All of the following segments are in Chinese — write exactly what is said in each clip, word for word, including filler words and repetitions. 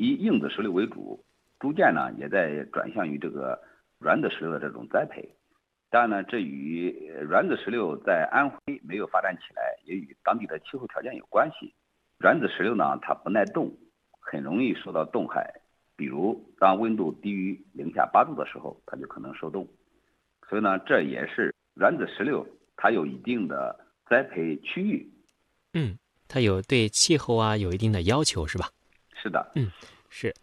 以硬质石榴为主，逐渐呢也在转向于这个软质石榴的这种栽培。当然呢，这与软质石榴在安徽没有发展起来，也与当地的气候条件有关系。软质石榴呢，它不耐冻，很容易受到冻害，比如当温度低于零下八度的时候，它就可能受冻。所以呢，这也是软质石榴它有一定的栽培区域。 嗯，它有对气候啊有一定的要求，是吧？ 是的。 嗯，是。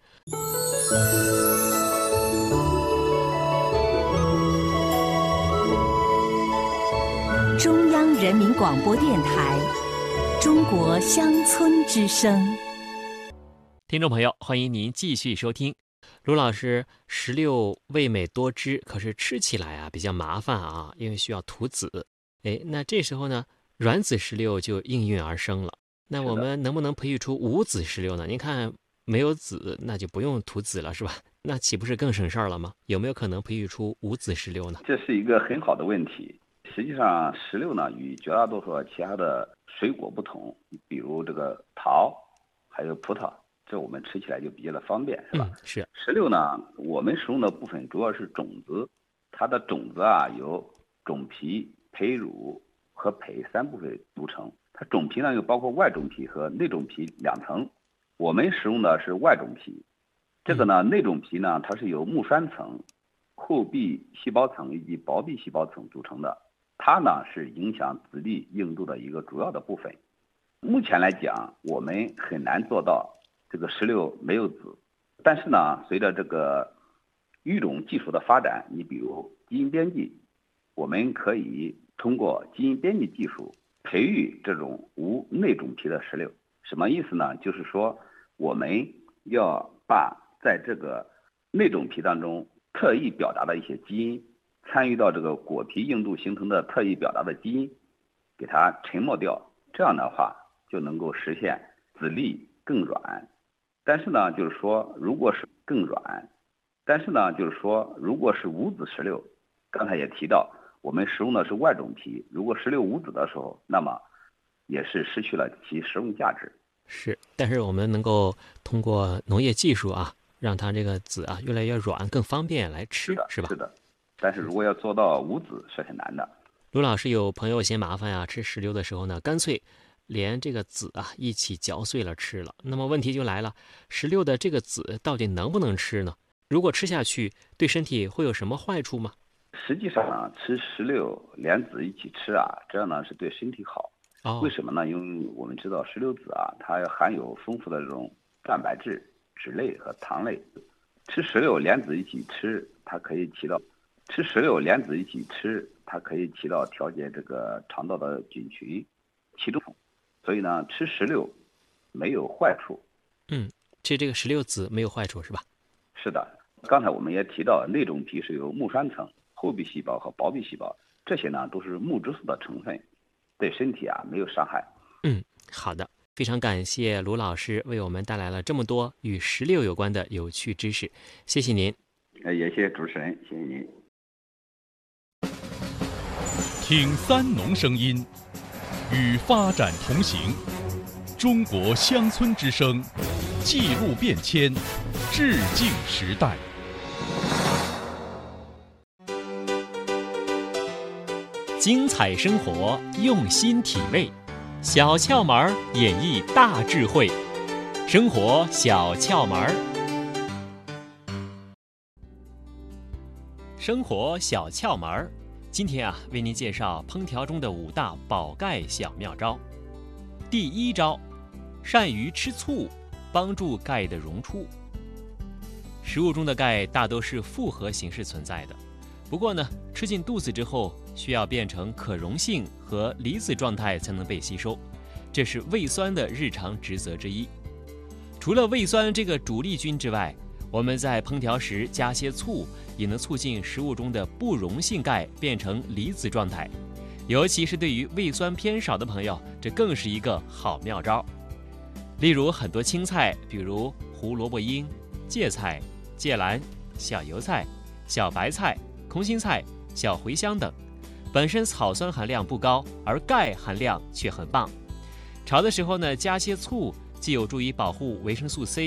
中央人民广播电台中国乡村之声。 听众朋友，欢迎您继续收听。卢老师，石榴味美多汁，可是吃起来啊比较麻烦啊，因为需要吐籽。哎，那这时候呢，软籽石榴就应运而生了。那我们能不能培育出无籽石榴呢？您看没有籽，那就不用吐籽了，是吧？那岂不是更省事儿了吗？有没有可能培育出无籽石榴呢？ 这是一个很好的问题。实际上，石榴呢与绝大多数其他的水果不同，比如这个桃，还有葡萄，这我们吃起来就比较的方便，是吧？ 嗯，是。 石榴呢，我们使用的部分主要是种子，它的种子啊由种皮、胚乳和胚三部分组成。它种皮呢又包括外种皮和内种皮两层，我们使用的是外种皮。这个呢，内种皮呢，它是由木栓层、厚壁细胞层以及薄壁细胞层组成的。它呢是影响籽粒硬度的一个主要的部分。目前来讲，我们很难做到这个石榴没有籽，但是呢，随着这个育种技术的发展，你比如基因编辑，我们可以通过基因编辑技术培育这种无内种皮的石榴。什么意思呢？就是说我们要把在这个内种皮当中特异表达的一些基因，参与到这个果皮硬度形成的特异表达的基因，给它沉没掉，这样的话就能够实现籽粒更软。但是呢，就是说如果是更软，但是呢，就是说如果是无籽石榴，刚才也提到我们使用的是外种皮，如果石榴无籽的时候，那么也是失去了其食用价值。 是，但是我们能够通过农业技术啊，让它这个籽啊越来越软，更方便来吃， 是, 是吧？ 是的。但是如果要做到无籽是很难的。 卢老师，有朋友嫌麻烦啊，吃石榴的时候呢，干脆连这个籽啊一起嚼碎了吃了。那么问题就来了，石榴的这个籽到底能不能吃呢？如果吃下去，对身体会有什么坏处吗？ 实际上呢，吃石榴连籽一起吃啊，这样呢是对身体好。 哦， 为什么呢？因为我们知道石榴籽啊，它含有丰富的这种蛋白质、脂类和糖类。吃石榴连籽一起吃，它可以起到吃石榴连籽一起吃，它可以起到调节这个肠道的菌群，其中，所以呢，吃石榴没有坏处。 嗯，吃这个石榴籽没有坏处是吧？ 是的，刚才我们也提到，内种皮是由木栓层、厚壁细胞和薄壁细胞，这些呢都是木质素的成分，对身体啊没有伤害。 嗯，好的，非常感谢卢老师为我们带来了这么多与石榴有关的有趣知识，谢谢您。 也谢谢主持人，谢谢您。 听三农声音，与发展同行。中国乡村之声，记录变迁，致敬时代。 精彩生活，用心体味，小窍门演绎大智慧。生活小窍门，生活小窍门。今天啊，为您介绍烹调中的五大保钙小妙招。第一招，善于吃醋，帮助钙的溶出。食物中的钙大都是复合形式存在的，不过呢，吃进肚子之后，需要变成可溶性和离子状态才能被吸收，这是胃酸的日常职责之一。除了胃酸这个主力军之外，我们在烹调时加些醋，也能促进食物中的不溶性钙变成离子状态，尤其是对于胃酸偏少的朋友，这更是一个好妙招。例如很多青菜，比如胡萝卜缨、芥菜、芥蓝、小油菜、小白菜、空心菜、小茴香等，本身草酸含量不高，而钙含量却很棒。炒的时候呢，加些醋，既有助于保护维生素 C、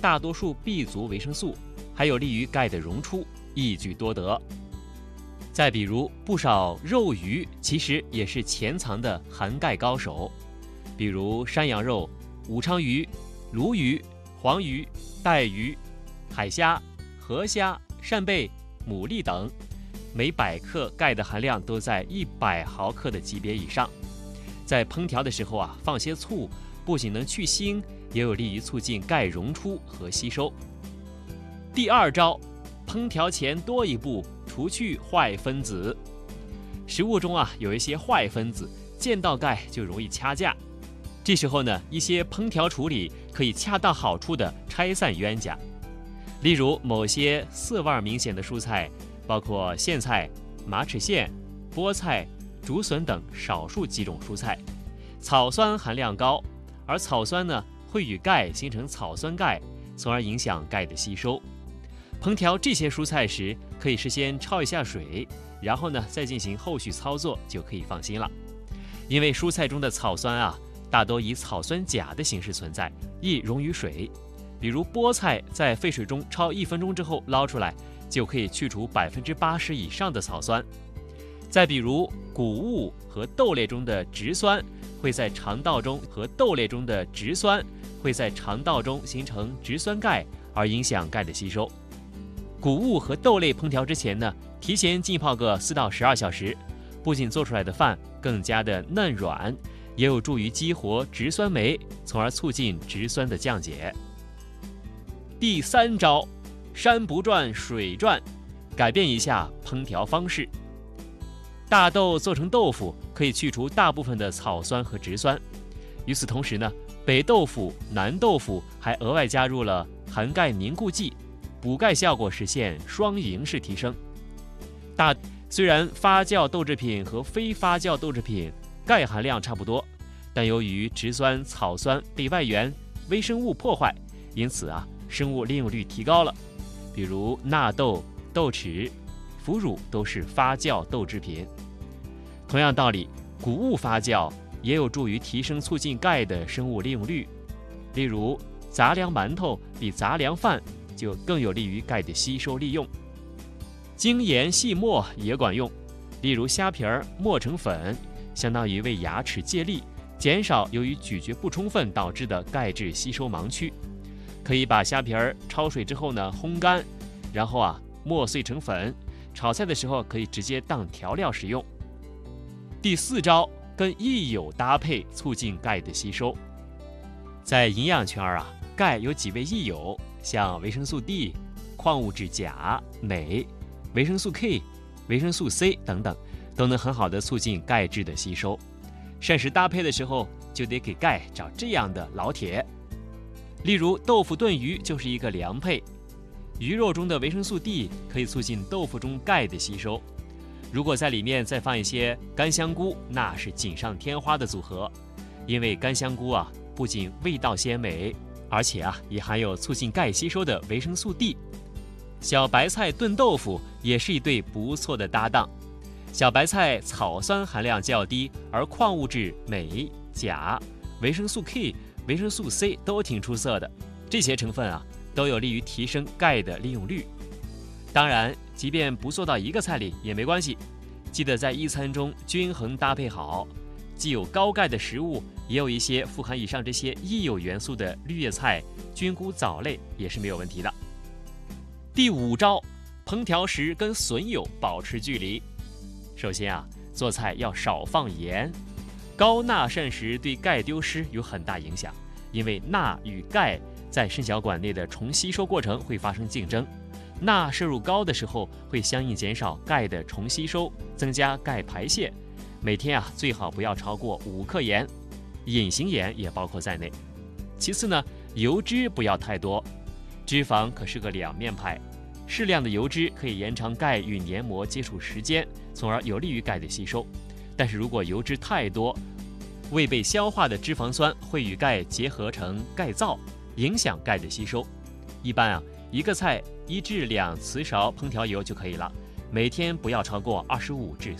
大多数 B 族维生素，还有利于钙的溶出，一举多得。再比如，不少肉鱼其实也是潜藏的含钙高手，比如山羊肉、武昌鱼、鲈鱼、黄鱼、带鱼、海虾、河虾、扇贝、牡蛎等，每百克钙的含量都在一百毫克的级别以上。在烹调的时候啊，放些醋，不仅能去腥，也有利于促进钙溶出和吸收。第二招，烹调前多一步，除去坏分子。食物中啊有一些坏分子，见到钙就容易掐架。这时候呢，一些烹调处理可以恰到好处地拆散冤家。例如某些涩味明显的蔬菜，包括苋菜、马齿苋、菠菜、竹笋等少数几种蔬菜，草酸含量高，而草酸呢会与钙形成草酸钙，从而影响钙的吸收。烹调这些蔬菜时，可以事先焯一下水，然后呢再进行后续操作，就可以放心了。因为蔬菜中的草酸啊，大多以草酸钾的形式存在，易溶于水。比如菠菜在沸水中焯一分钟之后捞出来，就可以去除百分之八十以上的草酸。再比如谷物和豆类中的植酸会在肠道中和豆类中的植酸会在肠道中形成植酸钙，而影响钙的吸收。谷物和豆类烹调之前呢，提前浸泡个四到十二小时，不仅做出来的饭更加的嫩软，也有助于激活植酸酶，从而促进植酸的降解。第三招，山不转水转，改变一下烹调方式。大豆做成豆腐可以去除大部分的草酸和植酸，与此同时呢，北豆腐、南豆腐还额外加入了含钙凝固剂，补钙效果实现双赢式提升。大虽然发酵豆制品和非发酵豆制品钙含量差不多，但由于植酸、草酸被外源微生物破坏，因此啊，生物利用率提高了。比如纳豆、豆豉、腐乳都是发酵豆制品。同样道理，谷物发酵也有助于提升促进钙的生物利用率。例如杂粮馒头比杂粮饭就更有利于钙的吸收利用。精盐细磨也管用，例如虾皮儿磨成粉，相当于为牙齿借力，减少由于咀嚼不充分导致的钙质吸收盲区。可以把虾皮儿焯水之后呢烘干，然后啊磨碎成粉，炒菜的时候可以直接当调料使用。第四招，跟益友搭配，促进钙的吸收。在营养圈啊，钙有几位益友，像维生素 D、矿物质钾、镁、维生素 K、维生素 C 等等，都能很好的促进钙质的吸收。膳食搭配的时候，就得给钙找这样的老铁。例如豆腐炖鱼就是一个良配，鱼肉中的维生素 D 可以促进豆腐中钙的吸收。如果在里面再放一些干香菇，那是锦上添花的组合。因为干香菇啊，不仅味道鲜美，而且啊也含有促进钙吸收的维生素 D。小白菜炖豆腐也是一对不错的搭档。小白菜草酸含量较低，而矿物质镁、钾、维生素 K、维生素 C 都挺出色的，这些成分啊都有利于提升钙的利用率。当然，即便不做到一个菜里也没关系，记得在一餐中均衡搭配好，既有高钙的食物，也有一些富含以上这些益友元素的绿叶菜、菌菇藻类也是没有问题的。第五招，烹调时跟损友保持距离。首先啊，做菜要少放盐，高钠膳食对钙丢失有很大影响，因为钠与钙在肾小管内的重吸收过程会发生竞争，钠摄入高的时候会相应减少钙的重吸收，增加钙排泄。每天啊最好不要超过五克盐，隐形盐也包括在内。其次呢，油脂不要太多，脂肪可是个两面派，适量的油脂可以延长钙与黏膜接触时间，从而有利于钙的吸收。但是如果油脂太多，未被消化的脂肪酸会与钙结合成钙皂，影响钙的吸收。一般啊，一个菜一至两匙勺烹调油就可以了，每天不要超过二十五至